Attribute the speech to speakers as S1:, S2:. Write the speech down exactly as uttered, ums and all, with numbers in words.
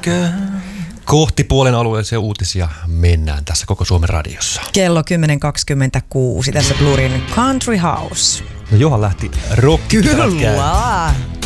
S1: Kohti puolen alueellisia uutisia mennään tässä koko Suomen radiossa.
S2: Kello kymmenen kaksikymmentäkuusi tässä Blurin Country House.
S1: No Johan lähti rock.
S2: Kyllä.